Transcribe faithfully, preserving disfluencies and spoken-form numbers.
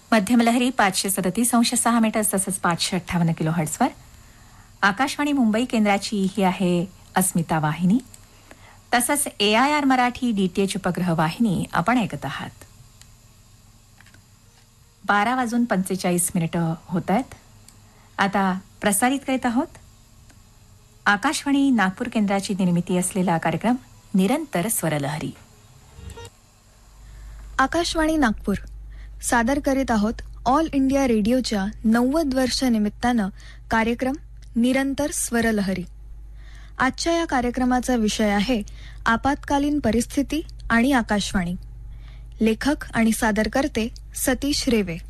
मध्यमलहरी पाचशे सदतीस अंश सहा मीटर्स तसंच पाचशे अठ्ठावन्न किलो हर्ट्सवर. आकाशवाणी मुंबई केंद्राची ही आहे अस्मिता वाहिनी. तसंच ए आय आर मराठी डीटीएच उपग्रह वाहिनी आपण ऐकत आहात. बारा वाजून पंचेचाळीस मिनिटं होत आहेत. आता प्रसारित करीत आहोत आकाशवाणी नागपूर केंद्राची निर्मिती असलेला कार्यक्रम निरंतर स्वरलहरी. आकाशवाणी नागपूर सादर करीत आहोत ऑल इंडिया रेडिओच्या नव्वद वर्ष निमित्तानं कार्यक्रम निरंतर स्वरलहरी. आजच्या या कार्यक्रमाचा विषय आहे आपत्कालीन परिस्थिती आणि आकाशवाणी. लेखक आणि सादरकर्ते सतीश रेवे.